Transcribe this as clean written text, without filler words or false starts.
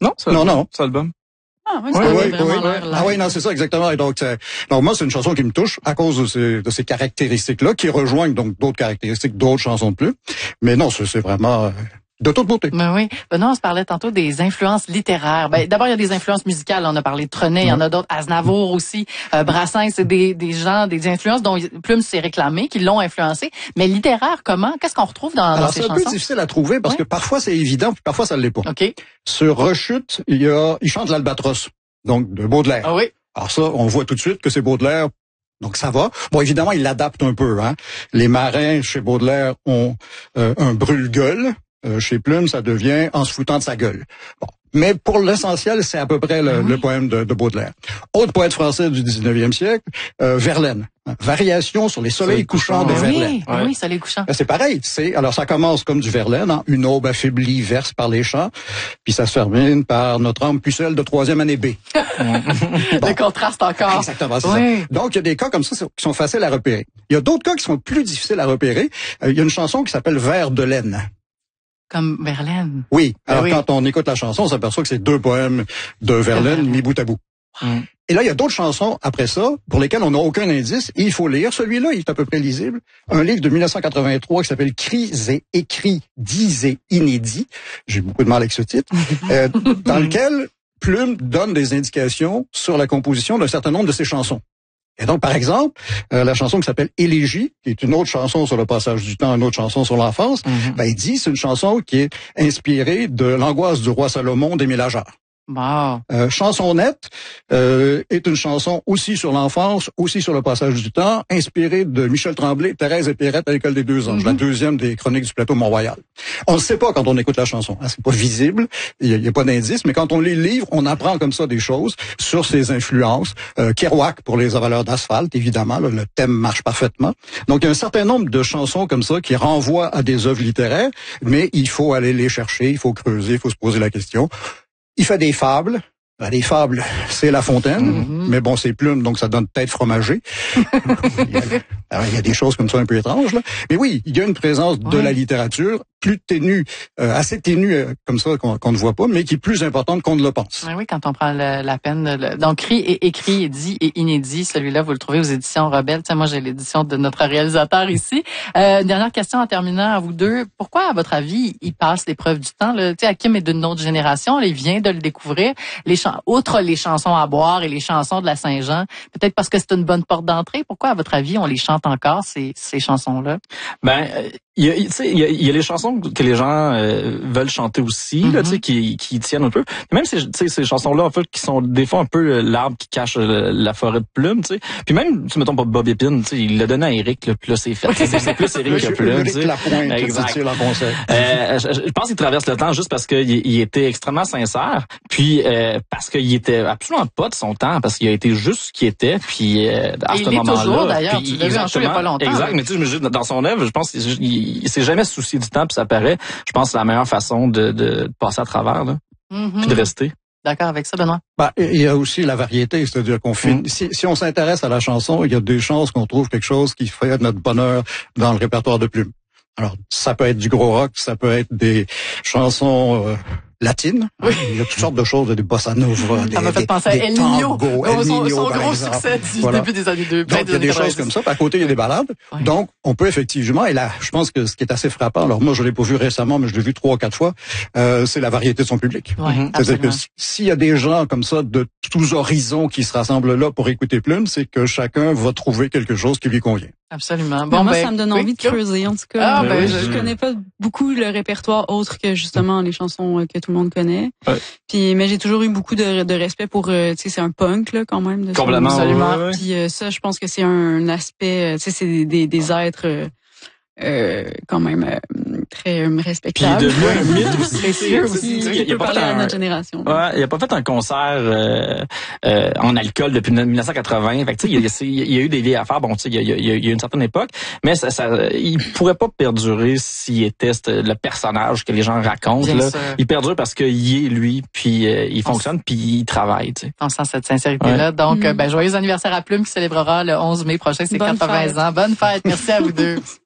Non, c'est album. Ah oui, ça avait vraiment l'air Ah oui, non, c'est ça, exactement. Et donc moi, c'est une chanson qui me touche à cause de ces caractéristiques-là, qui rejoignent donc d'autres caractéristiques d'autres chansons de Plume. Mais non, c'est vraiment de toute beauté. Ben oui. Benoît, on se parlait tantôt des influences littéraires. Ben, d'abord, il y a des influences musicales. On a parlé de Trenet, il y en a d'autres. Aznavour aussi. Brassens, c'est des gens, des influences dont Plume s'est réclamé, qui l'ont influencé. Mais littéraire, comment? Qu'est-ce qu'on retrouve dans ces chansons? C'est un peu difficile à trouver parce que parfois c'est évident, puis parfois ça ne l'est pas. OK. Sur Rechute, il chante l'Albatros, donc de Baudelaire. Ah oui. Alors ça, on voit tout de suite que c'est Baudelaire. Donc ça va. Bon, évidemment, il l'adapte un peu. Les marins chez Baudelaire ont un brûle-gueule. Chez Plume, ça devient en se foutant de sa gueule. Bon. Mais pour l'essentiel, c'est à peu près le poème de Baudelaire. Autre poète français du 19e siècle, Verlaine. Variation sur les soleils couchants de Verlaine. Oui, soleil couchant. C'est pareil. Alors ça commence comme du Verlaine, une aube affaiblie verse par les champs, puis ça se termine par notre âme pucelle de 3e année B. Le contraste encore. Exactement, c'est ça. Donc il y a des cas comme ça qui sont faciles à repérer. Il y a d'autres cas qui sont plus difficiles à repérer. Il y a une chanson qui s'appelle Vers de laine. Comme Verlaine. Oui. Alors, quand on écoute la chanson, on s'aperçoit que c'est 2 poèmes de Verlaine mis bout à bout. Et là, il y a d'autres chansons après ça, pour lesquelles on n'a aucun indice, et il faut lire. Celui-là, il est à peu près lisible. Un livre de 1983 qui s'appelle Cris et écrits, dits et inédits. J'ai beaucoup de mal avec ce titre. Dans lequel Plume donne des indications sur la composition d'un certain nombre de ses chansons. Et donc, par exemple, la chanson qui s'appelle Élégie, qui est une autre chanson sur le passage du temps, une autre chanson sur l'enfance, il dit c'est une chanson qui est inspirée de l'angoisse du roi Salomon d'Émile Ajar. Wow. Chansonnette est une chanson aussi sur l'enfance, aussi sur le passage du temps, inspirée de Michel Tremblay, Thérèse et Pierrette à l'école des 2 anges, la deuxième des chroniques du plateau Mont-Royal. On ne sait pas quand on écoute la chanson, c'est pas visible, il y a pas d'indice, mais quand on lit le livre, on apprend comme ça des choses sur ses influences. Kerouac pour les avaleurs d'asphalte, évidemment, là, le thème marche parfaitement. Donc il y a un certain nombre de chansons comme ça qui renvoient à des œuvres littéraires, mais il faut aller les chercher, il faut creuser, il faut se poser la question. Il fait des fables. Les fables, c'est La Fontaine, mais bon, c'est Plume, donc ça donne tête fromagée. Il y a des choses comme ça un peu étranges, là. Mais oui, il y a une présence de la littérature plus ténue, assez ténue comme ça qu'on ne voit pas, mais qui est plus importante qu'on ne le pense. Oui, quand on prend la peine. Donc, Cris et écrit, dit et inédit, celui-là, vous le trouvez aux éditions Rebelle. Tiens, moi, j'ai l'édition de notre réalisateur ici. Dernière question en terminant à vous deux. Pourquoi, à votre avis, il passe l'épreuve du temps? Tu sais, Hakim est d'une autre génération, là, il vient de le découvrir. Outre les chansons à boire et les chansons de la Saint-Jean, peut-être parce que c'est une bonne porte d'entrée. Pourquoi, à votre avis, on les chante encore, ces chansons-là? Il y a les chansons que les gens veulent chanter aussi, là, tu sais, qui tiennent un peu. Même ces chansons-là, en fait, qui sont des fois un peu l'arbre qui cache la forêt de Plume, tu sais. Puis même, mettons pas Bob Épine, tu sais, il l'a donné à Éric, là, puis là, c'est fait. C'est plus Éric que Plume, tu sais. Exact. Je pense qu'il traverse le temps juste parce qu'il était extrêmement sincère, puis parce qu'il était absolument pas de son temps, parce qu'il a été juste ce qu'il était, puis à ce moment-là. Il est toujours, d'ailleurs, tu l'as vu en show il y a pas longtemps. Exact, mais tu sais, dans son œuvre, je pense il s'est jamais soucié du temps, puis ça paraît. Je pense que c'est la meilleure façon de passer à travers, là, puis de rester. D'accord avec ça, Benoît? Il y a aussi la variété, c'est-à-dire qu'on fait, si on s'intéresse à la chanson, il y a des chances qu'on trouve quelque chose qui ferait notre bonheur dans le répertoire de Plume. Alors, ça peut être du gros rock, ça peut être des chansons latines. Oui. Il y a toutes sortes de choses, des bossa nova, ça m'a fait penser à El Niño, son gros succès du début des années 2000. Donc, il y a des choses comme ça. À côté, il y a des ballades. Oui. Donc, on peut effectivement, et là, je pense que ce qui est assez frappant, alors moi, je l'ai pas vu récemment, mais je l'ai vu 3 ou 4 fois, c'est la variété de son public. Oui, c'est-à-dire que s'il y a des gens comme ça de tous horizons qui se rassemblent là pour écouter Plume, c'est que chacun va trouver quelque chose qui lui convient. Absolument. Bon, moi, ça me donne envie de creuser, en tout cas. Je connais pas beaucoup le répertoire autre que justement les chansons que tout le monde connaît. Ouais. Puis, mais j'ai toujours eu beaucoup de respect pour, tu sais, c'est un punk, là, quand même. Complètement. Absolument. Puis ça, je pense que c'est un aspect, tu sais, c'est des êtres, quand même, très respectables. Puis devenu un mythe aussi. Précieux aussi. Il peut parler à notre génération. Ouais, il a pas fait un concert en alcool depuis 1980. Fait que tu sais, il y a eu des vieilles affaires. Bon, tu sais, il y a une certaine époque, mais il pourrait pas perdurer s'il était le personnage que les gens racontent. Là. Il perdure parce qu'il est lui, puis il fonctionne, puis il travaille. Tu sais. On sent cette sincérité-là. Donc, joyeux anniversaire à Plume qui célébrera le 11 mai prochain ses 80 ans. Bonne fête. Merci à vous deux.